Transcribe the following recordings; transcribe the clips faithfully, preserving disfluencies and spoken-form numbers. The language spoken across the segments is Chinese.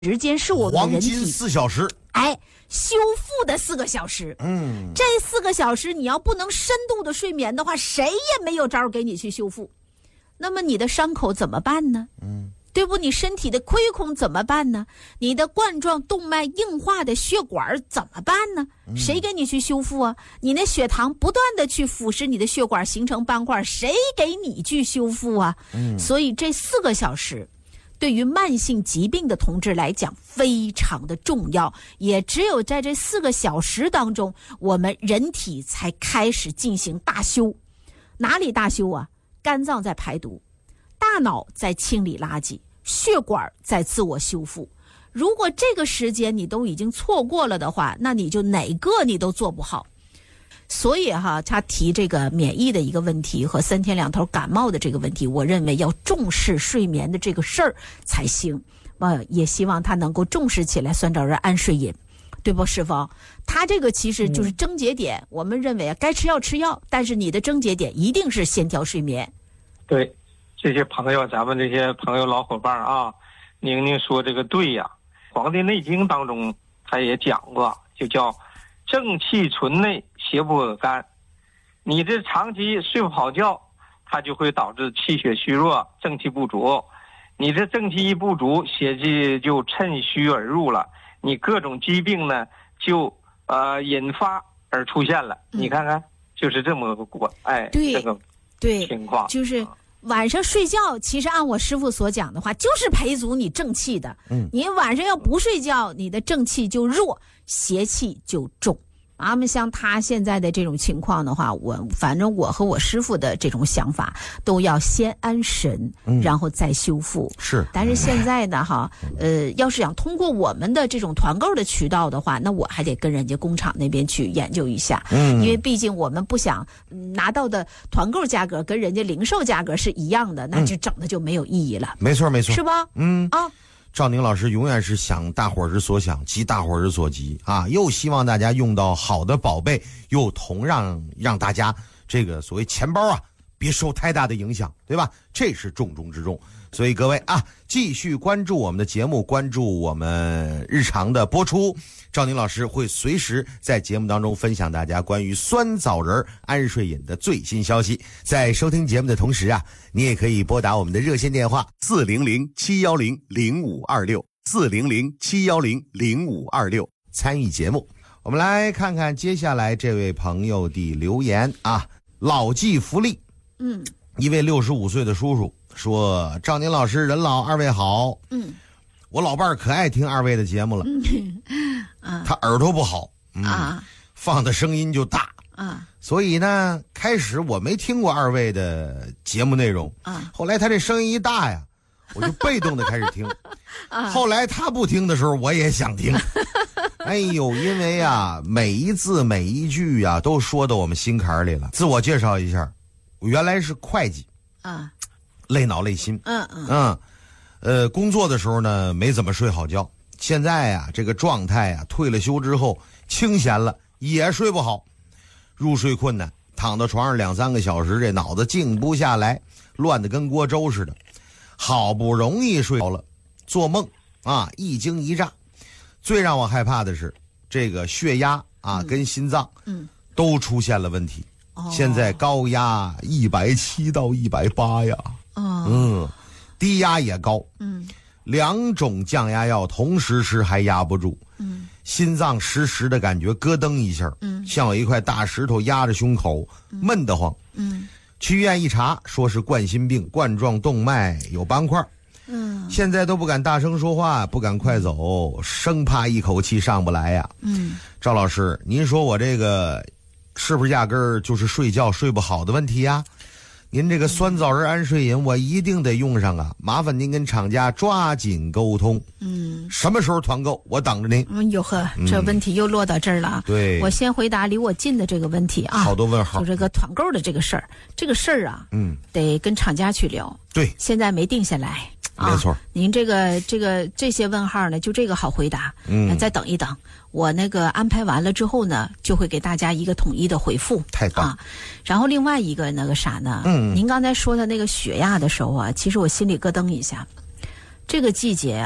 时间是我们黄人体金四小时， 哎修复的四个小时。 嗯， 这四个小时你要不能深度的睡眠的话，谁也没有招给你去修复。那么你的伤口怎么办呢？嗯，对不？你身体的亏空怎么办呢？你的冠状动脉硬化的血管怎么办呢？谁给你去修复啊？你那血糖不断的去腐蚀你的血管，形成斑块，谁给你去修复啊？嗯，所以这四个小时对于慢性疾病的同志来讲非常的重要，也只有在这四个小时当中，我们人体才开始进行大修。哪里大修啊？肝脏在排毒，大脑在清理垃圾，血管在自我修复。如果这个时间你都已经错过了的话，那你就哪个你都做不好。所以哈，他提这个免疫的一个问题和三天两头感冒的这个问题，我认为要重视睡眠的这个事儿才行。呃，也希望他能够重视起来酸枣仁安睡饮，对不，师傅？他这个其实就是症结点，嗯、我们认为啊，该吃药吃药，但是你的症结点一定是先调睡眠。 对，这些朋友，咱们这些朋友老伙伴啊，宁宁说这个对呀，《黄帝内经》当中他也讲过，就叫正气存内，邪不可干。你这长期睡不好觉，它就会导致气血虚弱，正气不足。你这正气一不足，邪气就趁虚而入了，你各种疾病呢就呃引发而出现了。嗯、你看看，就是这么个果，哎， 对这个对情况就是。晚上睡觉，其实按我师傅所讲的话，就是陪足你正气的。嗯，你晚上要不睡觉，你的正气就弱，邪气就重。啊，么像他现在的这种情况的话，我反正我和我师傅的这种想法，都要先安神，嗯、然后再修复。 是， 但是现在呢，哈，呃，要是想通过我们的这种团购的渠道的话，那我还得跟人家工厂那边去研究一下。嗯，因为毕竟我们不想拿到的团购价格跟人家零售价格是一样的，那就整的就没有意义了。 没错，没错， 是吧？ 嗯啊。 赵宁老师永远是想大伙儿之所想，急大伙儿之所急啊！又希望大家用到好的宝贝，又同让让大家这个所谓钱包啊别受太大的影响，对吧？这是重中之重。所以各位啊，继续关注我们的节目，关注我们日常的播出。赵宁老师会随时在节目当中分享大家关于酸枣仁安睡饮的最新消息。在收听节目的同时啊，你也可以拨打我们的热线电话四零零七幺零零五二六四零零七幺零零五二六参与节目。我们来看看接下来这位朋友的留言啊，老骥伏枥，嗯，一位六十五岁的叔叔说：“赵宁老师，任老二位好，嗯，我老伴儿可爱听二位的节目了，嗯，啊，他耳朵不好，嗯、啊，放的声音就大，啊，所以呢，开始我没听过二位的节目内容，啊，后来他这声音一大呀，我就被动的开始听，啊，后来他不听的时候，我也想听，哎呦，因为啊，每一字每一句呀、啊，都说到我们心坎里了。自我介绍一下，我原来是会计，啊。”累脑累心，嗯嗯嗯，呃，工作的时候呢没怎么睡好觉，现在呀、啊、这个状态啊退了休之后清闲了也睡不好，入睡困难，躺到床上两三个小时，这脑子静不下来，乱得跟锅粥似的。好不容易睡着了，做梦啊一惊一乍，最让我害怕的是这个血压啊、嗯、跟心脏嗯都出现了问题，哦、现在高压一百七到一百八呀。哦、嗯，低压也高，嗯，两种降压药同时吃还压不住，嗯，心脏时时的感觉咯噔一下，嗯，像有一块大石头压着胸口，嗯、闷得慌，嗯，去医院一查，说是冠心病，冠状动脉有斑块，嗯，现在都不敢大声说话，不敢快走，生怕一口气上不来呀，嗯，赵老师，您说我这个是不是压根儿就是睡觉睡不好的问题呀？您这个酸枣仁安睡饮我一定得用上啊，麻烦您跟厂家抓紧沟通。嗯，什么时候团购我等着您。 嗯，哟呵，这问题又落到这儿了、嗯、对，我先回答离我近的这个问题啊， 好多问号， 就这个团购的这个事儿，这个事儿啊，嗯，得跟厂家去聊， 对， 现在没定下来， 没错、啊、 您这个这个这些问号呢，就这个好回答，嗯，再等一等，我那个安排完了之后呢，就会给大家一个统一的回复。 太棒啊！ 然后另外一个那个啥呢？嗯，您刚才说的那个血压的时候啊，其实我心里咯噔一下。这个季节啊，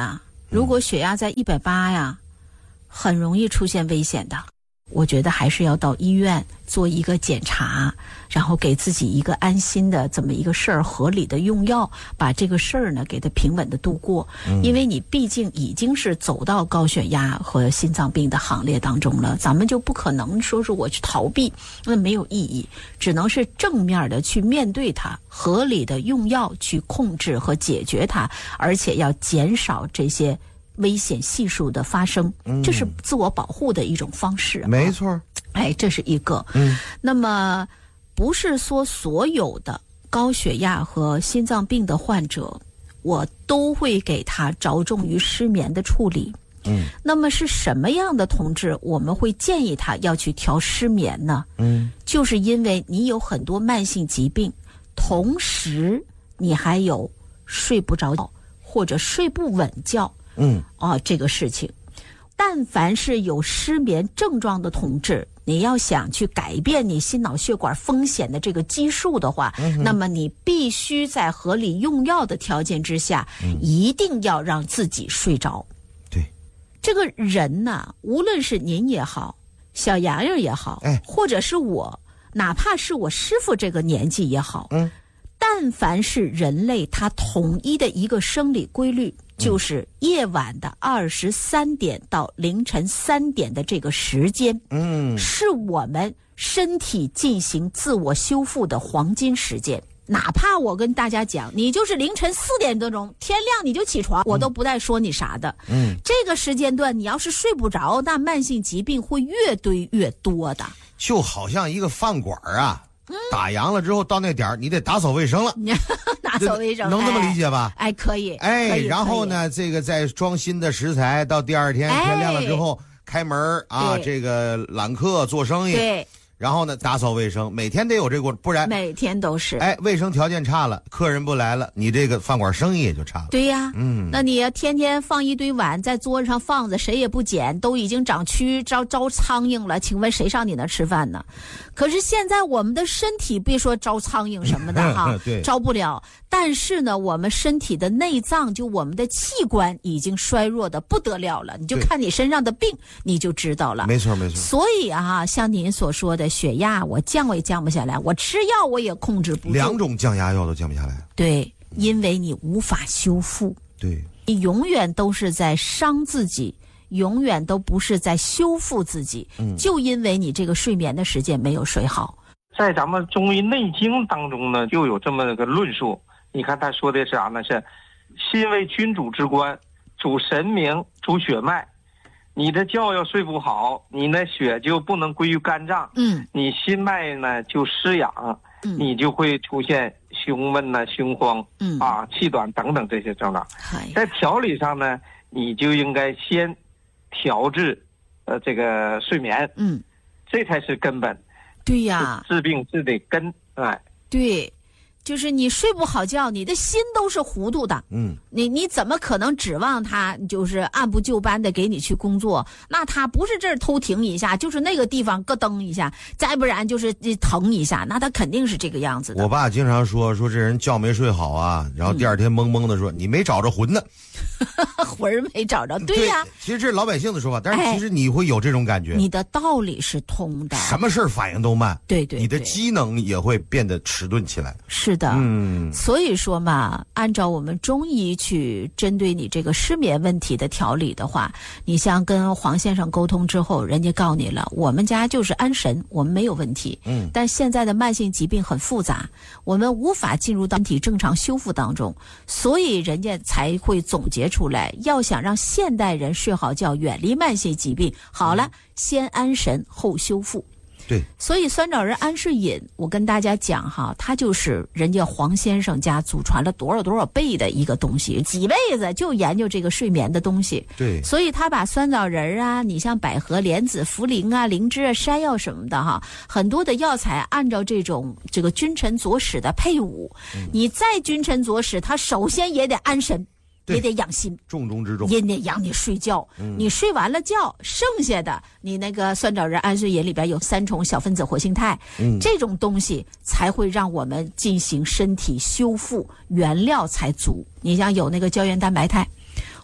如果血压在一百八呀，很容易出现危险的。我觉得还是要到医院做一个检查，然后给自己一个安心的这么一个事儿，合理的用药，把这个事儿呢给它平稳的度过。嗯、因为你毕竟已经是走到高血压和心脏病的行列当中了，咱们就不可能说是我去逃避，那没有意义，只能是正面的去面对它，合理的用药去控制和解决它，而且要减少这些危险系数的发生，这是自我保护的一种方式、啊。 没错， 哎，这是一个。嗯，那么不是说所有的高血压和心脏病的患者，我都会给他着重于失眠的处理。嗯，那么是什么样的同志我们会建议他要去调失眠呢？嗯，就是因为你有很多慢性疾病，同时你还有睡不着觉或者睡不稳觉。嗯，啊，这个事情，但凡是有失眠症状的同志，你要想去改变你心脑血管风险的这个基数的话，嗯、那么你必须在合理用药的条件之下，嗯、一定要让自己睡着。 对， 这个人呢，无论是您也好，小洋洋也好，哎，或者是我，哪怕是我师傅这个年纪也好，嗯，但凡是人类他统一的一个生理规律。就是夜晚的二十三点到凌晨三点的这个时间，嗯，是我们身体进行自我修复的黄金时间。哪怕我跟大家讲，你就是凌晨四点多钟天亮你就起床，我都不带说你啥的。嗯，这个时间段你要是睡不着，那慢性疾病会越堆越多的。 就好像一个饭馆啊。嗯、打烊了之后到那点儿，你得打扫卫生了。 打扫卫生， 能这么理解吧？ 哎，可以。 哎，然后呢，这个再装新的食材，到第二天天亮了之后、哎、开门啊，这个揽客做生意。 对。 然后呢，打扫卫生，每天得有这个，不然每天都是。 哎，卫生条件差了，客人不来了，你这个饭馆生意也就差了。 对呀，嗯，那你要天天放一堆碗在桌子上放着，谁也不捡，都已经长蛆招招苍蝇了，请问谁上你那吃饭呢？可是现在我们的身体别说招苍蝇什么的哈， 对， 招不了。但是呢，我们身体的内脏，就我们的器官已经衰弱的不得了了，你就看你身上的病，你就知道了。 没错没错。 所以啊，像您所说的血压，我降我也降不下来，我吃药我也控制不住。 两种降压药都降不下来。 对，因为你无法修复。 对， 你永远都是在伤自己，永远都不是在修复自己。嗯，就因为你这个睡眠的时间没有睡好。 在咱们中医内经当中呢，就有这么个论述。你看他说的是啥呢？是心为君主之官，主神明，主血脉。你的觉要睡不好，你的血就不能归于肝脏，嗯，你心脉呢就失养，嗯，你就会出现胸闷呐、胸慌，嗯啊、气短等等这些症状。在调理上呢，你就应该先调治，呃，这个睡眠，嗯，这才是根本。 对呀， 治病治得根，哎， 对。就是你睡不好觉，你的心都是糊涂的。嗯，你你怎么可能指望他就是按部就班的给你去工作？那他不是这儿偷停一下，就是那个地方咯噔一下，再不然就是疼一下，那他肯定是这个样子的。 我爸经常说说这人觉没睡好啊，然后第二天懵懵的说、嗯、你没找着魂呢， 魂儿没找着。对呀、啊， 其实这是老百姓的说法，但是其实你会有这种感觉。 哎、你的道理是通的， 什么事儿反应都慢， 对 对, 对， 你的机能也会变得迟钝起来。 是的，嗯，所以说嘛，按照我们中医去针对你这个失眠问题的调理的话，你像跟黄先生沟通之后，人家告你了，我们家就是安神，我们没有问题。嗯，但现在的慢性疾病很复杂，我们无法进入到身体正常修复当中，所以人家才会总结出来，要想让现代人睡好觉，远离慢性疾病，好了，先安神后修复。 对， 所以酸枣仁安神饮，我跟大家讲哈，它就是人家黄先生家祖传了多少多少辈的一个东西，几辈子就研究这个睡眠的东西。 对， 所以他把酸枣仁啊，你像百合、莲子、茯苓啊、灵芝啊、山药什么的哈，很多的药材按照这种这个君臣佐使的配伍，嗯、你再君臣佐使，它首先也得安神。也得养心， 重中之重， 也得养你睡觉、嗯。你睡完了觉，剩下的你那个酸枣仁安神饮里边有三重小分子活性肽、嗯，这种东西才会让我们进行身体修复，原料才足。你像有那个胶原蛋白肽，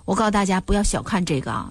我告诉大家，不要小看这个啊。